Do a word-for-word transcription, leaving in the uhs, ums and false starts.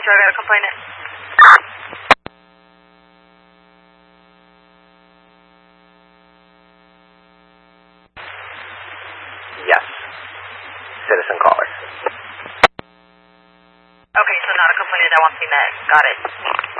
sure I got a complainant. Yes. Citizen caller. Okay, so not a complainant that wants me met. Got it.